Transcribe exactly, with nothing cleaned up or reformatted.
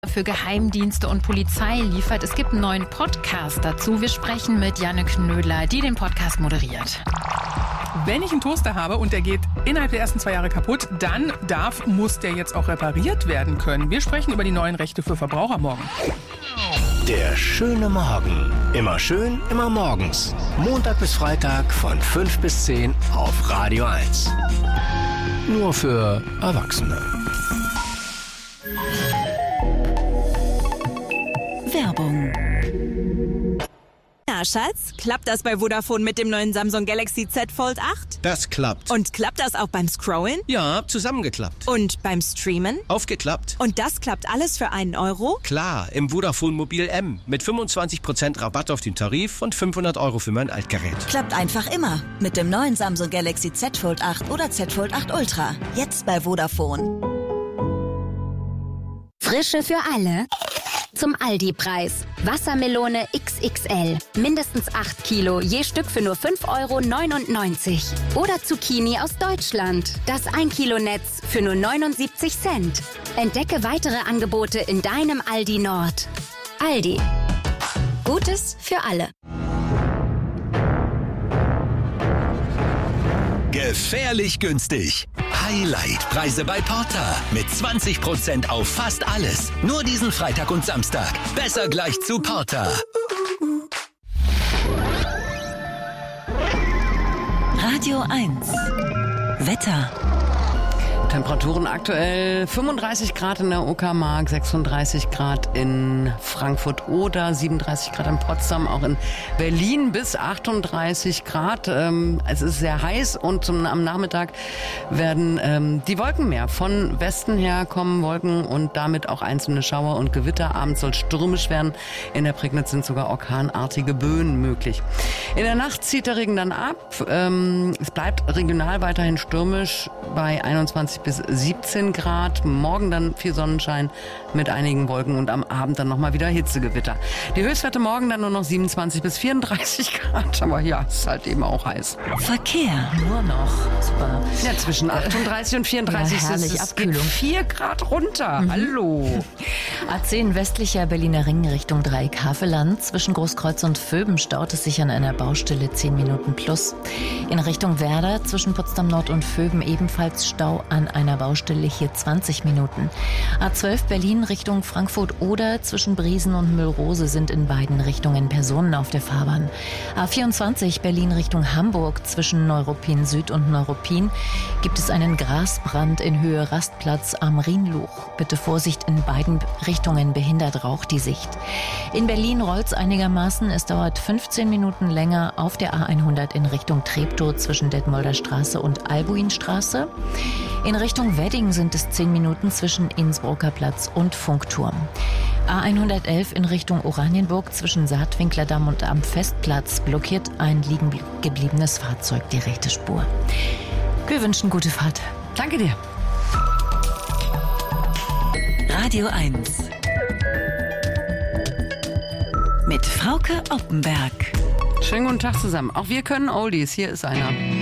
für Geheimdienste und Polizei liefert. Es gibt einen neuen Podcast dazu. Wir sprechen mit Janne Knödler, die den Podcast moderiert. Wenn ich einen Toaster habe und der geht innerhalb der ersten zwei Jahre kaputt, dann darf, muss der jetzt auch repariert werden können. Wir sprechen über die neuen Rechte für Verbraucher morgen. Der schöne Morgen. Immer schön, immer morgens. Montag bis Freitag von fünf bis zehn auf Radio eins. Nur für Erwachsene. Werbung. Na, Schatz, klappt das bei Vodafone mit dem neuen Samsung Galaxy Z Fold acht? Das klappt. Und klappt das auch beim Scrollen? Ja, zusammengeklappt. Und beim Streamen? Aufgeklappt. Und das klappt alles für einen Euro? Klar, im Vodafone Mobil M. Mit fünfundzwanzig Prozent Rabatt auf den Tarif und fünfhundert Euro für mein Altgerät. Klappt einfach immer. Mit dem neuen Samsung Galaxy Z Fold acht oder Z Fold acht Ultra. Jetzt bei Vodafone. Frische für alle. Zum Aldi-Preis. Wassermelone X X L. Mindestens acht Kilo, je Stück für nur fünf Euro neunundneunzig. Oder Zucchini aus Deutschland. Das ein Kilo Netz für nur neunundsiebzig Cent. Entdecke weitere Angebote in deinem Aldi Nord. Aldi. Gutes für alle. Gefährlich günstig. Highlight-Preise bei Porter. Mit zwanzig Prozent auf fast alles. Nur diesen Freitag und Samstag. Besser gleich zu Porter. Radio eins. Wetter. Temperaturen aktuell fünfunddreißig Grad in der Uckermark, sechsunddreißig Grad in Frankfurt oder siebenunddreißig Grad in Potsdam, auch in Berlin bis achtunddreißig Grad. Ähm, es ist sehr heiß und zum, am Nachmittag werden ähm, die Wolken mehr. Von Westen her kommen Wolken und damit auch einzelne Schauer und Gewitter. Abends soll stürmisch werden. In der Prignitz sind sogar orkanartige Böen möglich. In der Nacht zieht der Regen dann ab. Ähm, es bleibt regional weiterhin stürmisch bei einundzwanzig bis siebzehn Grad. Morgen dann viel Sonnenschein mit einigen Wolken und am Abend dann nochmal wieder Hitzegewitter. Die Höchstwerte morgen dann nur noch siebenundzwanzig bis vierunddreißig Grad. Aber ja, es ist halt eben auch heiß. Verkehr. Nur noch. Super. Ja, zwischen achtunddreißig und vierunddreißig ja, ist es Abkühlung. geht vier Grad runter. Mhm. Hallo. A zehn westlicher Berliner Ring Richtung Dreieck Havelland. Zwischen Großkreuz und Vöben staut es sich an einer Baustelle zehn Minuten plus. In Richtung Werder zwischen Potsdam Nord und Vöben ebenfalls Stau an einer Baustelle, hier zwanzig Minuten. A zwölf Berlin Richtung Frankfurt-Oder zwischen Briesen und Müllrose sind in beiden Richtungen Personen auf der Fahrbahn. A vierundzwanzig Berlin Richtung Hamburg zwischen Neuruppin Süd und Neuruppin gibt es einen Grasbrand in Höhe Rastplatz am Rhienluch. Bitte Vorsicht, in beiden Richtungen behindert Rauch die Sicht. In Berlin rollt's einigermaßen. Es dauert fünfzehn Minuten länger auf der A hundert in Richtung Treptow zwischen Detmolder Straße und Albuinstraße. In Richtung Wedding sind es zehn Minuten zwischen Innsbrucker Platz und Funkturm. A hundertelf in Richtung Oranienburg zwischen Saatwinklerdamm und am Festplatz blockiert ein liegen gebliebenes Fahrzeug die rechte Spur. Wir wünschen gute Fahrt. Danke dir. Radio eins. Mit Frauke Oppenberg. Schönen guten Tag zusammen. Auch wir können Oldies. Hier ist einer.